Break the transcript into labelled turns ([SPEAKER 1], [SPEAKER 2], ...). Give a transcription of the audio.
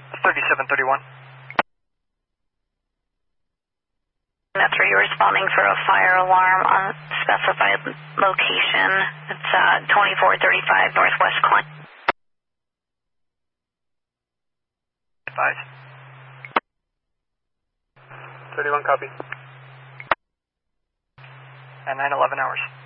[SPEAKER 1] 3731.
[SPEAKER 2] That's where you're responding for a fire alarm on specified location. It's 2435 Northwest Klein.
[SPEAKER 1] 5. 31 copy. And 911 hours.